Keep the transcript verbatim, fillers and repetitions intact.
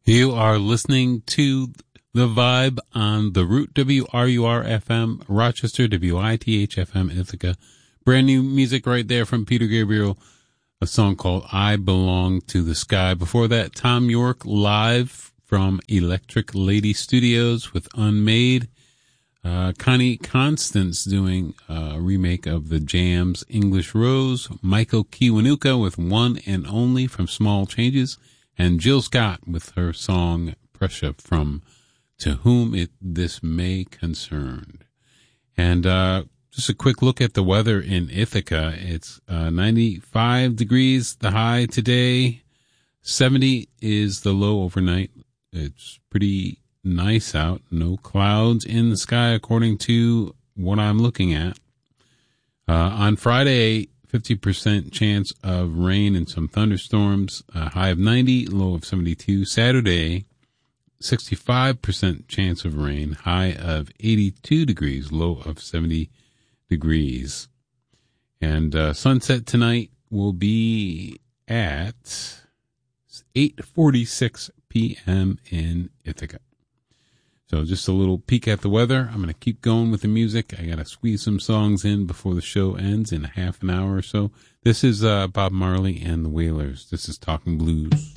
You are listening to The Vibe on the Root W R U R F M, Rochester, W I T H F M, Ithaca. Brand new music right there from Peter Gabriel, a song called I Belong to the Sky. Before that, Tom York live from Electric Lady Studios with Unmade. Uh, Connie Constance doing a remake of the Jams' English Rose. Michael Kiwanuka with One and Only from Small Changes. And Jill Scott with her song Pressure from To Whom It This May Concern. And uh, just a quick look at the weather in Ithaca. It's uh, ninety-five degrees the high today. seventy is the low overnight. It's pretty nice out. No clouds in the sky according to what I'm looking at. Uh, on Friday, fifty percent chance of rain and some thunderstorms, a high of ninety, low of seventy-two. Saturday, sixty-five percent chance of rain, high of eighty-two degrees, low of seventy degrees. And uh, sunset tonight will be at eight forty-six p.m. in Ithaca. So just a little peek at the weather. I'm going to keep going with the music. I got to squeeze some songs in before the show ends in a half an hour or so. This is uh, Bob Marley and the Wailers. This is Talking Blues.